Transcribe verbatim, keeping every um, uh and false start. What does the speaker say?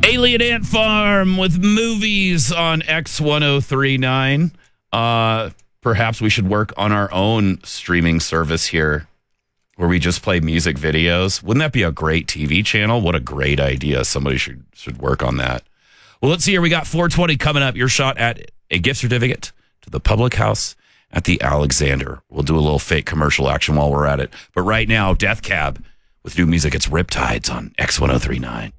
Alien Ant Farm with movies on X ten thirty-nine. Uh, perhaps we should work on our own streaming service here where we just play music videos. Wouldn't that be a great T V channel? What a great idea. Somebody should should work on that. Well, let's see here. We got four twenty coming up. Your shot at a gift certificate to the Public House at the Alexander. We'll do a little fake commercial action while we're at it. But right now, Death Cab with new music. It's Riptides on X ten thirty-nine.